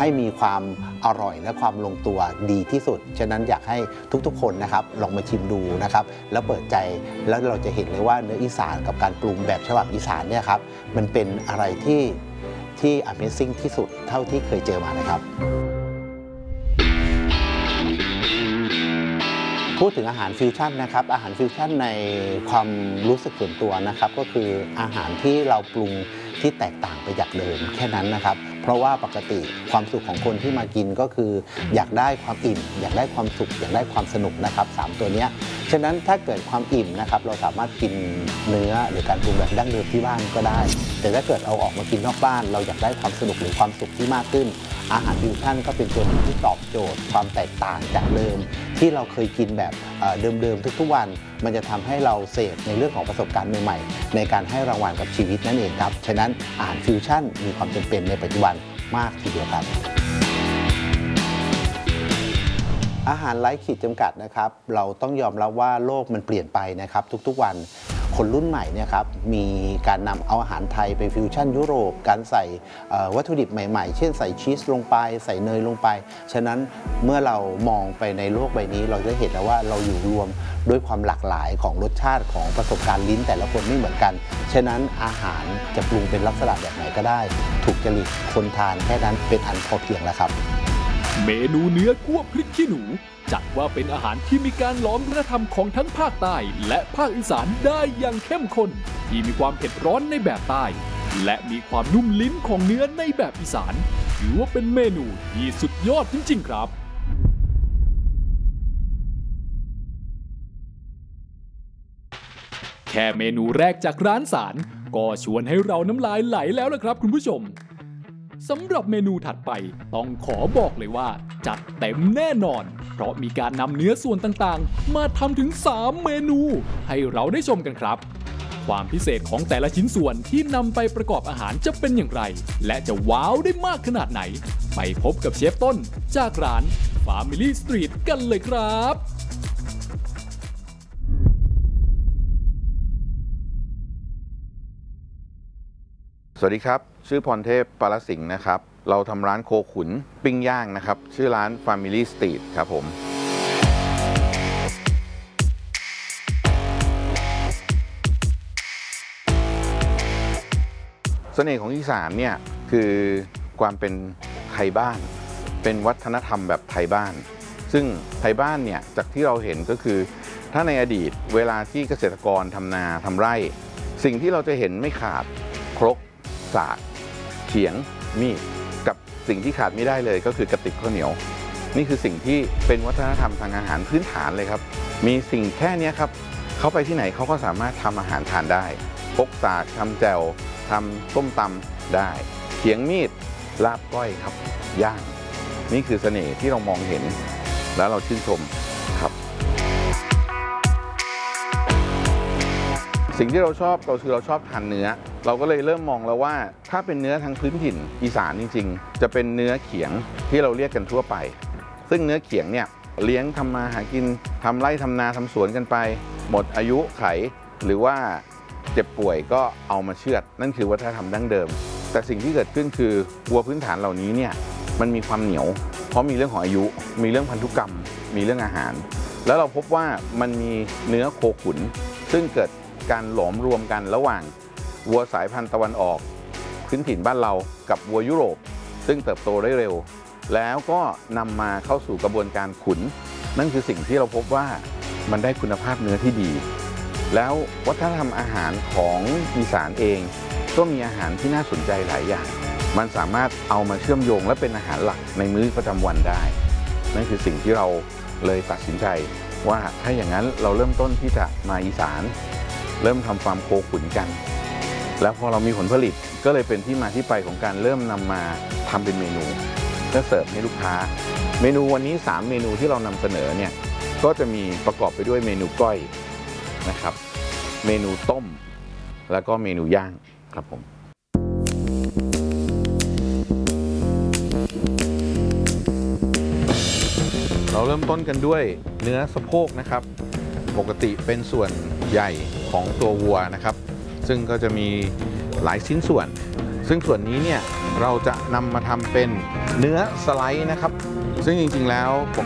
ให้มีความอร่อยและความลงตัวดีที่สุดฉะนั้นอยากให้ทุกๆคนนะครับลองมาชิมดูนะครับแล้วเปิดใจแล้วเราจะเห็นเลยว่าเนื้ออีสานกับการปรุงแบบฉบับอีสานเนี่ยครับมันเป็นอะไรที่ Amazing ที่สุดเท่าที่เคยเจอมานะครับพูดถึงอาหารฟิวชั่นนะครับอาหารฟิวชั่นในความรู้สึกส่วนตัวนะครับก็คืออาหารที่เราปรุงที่แตกต่างไปจากเดิมแค่นั้นนะครับเพราะว่าปกติความสุขของคนที่มากินก็คืออยากได้ความอิ่มอยากได้ความสุขอยากได้ความสนุกนะครับ3ตัวนี้ฉะนั้นถ้าเกิดความอิ่มนะครับเราสามารถกินเนื้อหรือการปรุงแบบดั้งเดิมที่บ้านก็ได้แต่ถ้าเกิดเอาออกมากินนอกบ้านเราอยากได้ความสนุกหรือความสุขที่มากขึ้นอาหารฟิวชั่นก็เป็นตัวที่ตอบโจทย์ความแตกต่างจากเดิมที่เราเคยกินแบบเดิมๆทุกๆวันมันจะทำให้เราเสพในเรื่องของประสบการณ์ใหม่ๆในการให้รางวัลกับชีวิตนั่นเองครับฉะนั้นอาหารฟิวชั่นมีความจำเป็นในปัจจุบันมากทีเดียวครับอาหารไร้ขีดจำกัดนะครับเราต้องยอมรับว่าโลกมันเปลี่ยนไปนะครับทุกๆวันคนรุ่นใหม่เนี่ยครับมีการนำเอาอาหารไทยไปฟิวชั่นยุโรปการใส่วัตถุดิบใหม่ๆเช่นใส่ชีสลงไปใส่เนยลงไปฉะนั้นเมื่อเรามองไปในโลกใบนี้เราจะเห็นแล้วว่าเราอยู่รวมด้วยความหลากหลายของรสชาติของประสบการณ์ลิ้นแต่ละคนไม่เหมือนกันฉะนั้นอาหารจะปรุงเป็นลักษณะแบบไหนก็ได้ถูกจริตคนทานแค่นั้นเป็นอันพอเพียงแล้วครับเมนูเนื้อคั่วพริกขี้หนูจัดว่าเป็นอาหารที่มีการหลอมวัฒนธรรมของทั้งภาคใต้และภาคอีสานได้อย่างเข้มข้นที่มีความเผ็ดร้อนในแบบใต้และมีความนุ่มลิ้นของเนื้อในแบบอีสานถือว่าเป็นเมนูที่สุดยอดจริงๆครับแค่เมนูแรกจากร้านสารก็ชวนให้เราน้ำลายไหลแล้วล่ะครับคุณผู้ชมสำหรับเมนูถัดไปต้องขอบอกเลยว่าจัดเต็มแน่นอนเพราะมีการนำเนื้อส่วนต่างๆมาทำถึง3เมนูให้เราได้ชมกันครับความพิเศษของแต่ละชิ้นส่วนที่นำไปประกอบอาหารจะเป็นอย่างไรและจะว้าวได้มากขนาดไหนไปพบกับเชฟต้นจากร้าน Family Street กันเลยครับสวัสดีครับชื่อพรเทพปารสิงห์นะครับเราทำร้านโคขุนปิ้งย่างนะครับชื่อร้าน Family Street ครับผมเสน่ห์ของอีสานเนี่ยคือความเป็นไทยบ้านเป็นวัฒนธรรมแบบไทยบ้านซึ่งไทยบ้านเนี่ยจากที่เราเห็นก็คือถ้าในอดีตเวลาที่เกษตรกรทำนาทำไร่สิ่งที่เราจะเห็นไม่ขาดครกสากเขียงมีดกับสิ่งที่ขาดไม่ได้เลยก็คือกระติกข้าวเหนียวนี่คือสิ่งที่เป็นวัฒนธรรมทางอาหารพื้นฐานเลยครับมีสิ่งแค่นี้ครับเขาไปที่ไหนเขาก็สามารถทำอาหารทานได้พกสากทำแจ่วทำต้มตำได้เขียงมีดลาบก้อยครับย่างนี่คือเสน่ห์ที่เรามองเห็นแล้วเราชื่นชมครับสิ่งที่เราชอบก็คือเราชอบทานเนื้อเราก็เลยเริ่มมองแล้วว่าถ้าเป็นเนื้อทางพื้นถิ่นอีสานจริงๆจะเป็นเนื้อเขียงที่เราเรียกกันทั่วไปซึ่งเนื้อเขียงเนี่ยเลี้ยงทำมาหากินทำไร่ทำนาทำสวนกันไปหมดอายุไขหรือว่าเจ็บป่วยก็เอามาเชือดนั่นคือวัฒนธรรมดั้งเดิมแต่สิ่งที่เกิดขึ้นคือวัวพื้นฐานเหล่านี้เนี่ยมันมีความเหนียวเพราะมีเรื่องของอายุมีเรื่องพันธุกรรมมีเรื่องอาหารแล้วเราพบว่ามันมีเนื้อโคขุนซึ่งเกิดการหลอมรวมกันระหว่างวัวสายพันธุ์ตะวันออกพื้นถิ่นบ้านเรากับวัวยุโรปซึ่งเติบโตได้เร็วแล้วก็นำมาเข้าสู่กระบวนการขุนนั่นคือสิ่งที่เราพบว่ามันได้คุณภาพเนื้อที่ดีแล้ววัฒนธรรมอาหารของอีสานเองก็มีอาหารที่น่าสนใจหลายอย่างมันสามารถเอามาเชื่อมโยงและเป็นอาหารหลักในมื้อประจำวันได้นั่นคือสิ่งที่เราเลยตัดสินใจว่าถ้าอย่างนั้นเราเริ่มต้นที่จะมาอีสานเริ่มทำฟาร์มโคขุนกันแล้วพอเรามีผลผลิตก็เลยเป็นที่มาที่ไปของการเริ่มนำมาทำเป็นเมนูเพื่อเสิร์ฟให้ลูกค้าเมนูวันนี้3เมนูที่เรานำเสนอเนี่ยก็จะมีประกอบไปด้วยเมนูก้อยนะครับเมนูต้มแล้วก็เมนูย่างครับผมเราเริ่มต้นกันด้วยเนื้อสะโพกนะครับปกติเป็นส่วนใหญ่ของตัววัวนะครับซึ่งก็จะมีหลายชิ้นส่วนซึ่งส่วนนี้เนี่ยเราจะนำมาทำเป็นเนื้อสไลด์นะครับซึ่งจริงๆแล้วป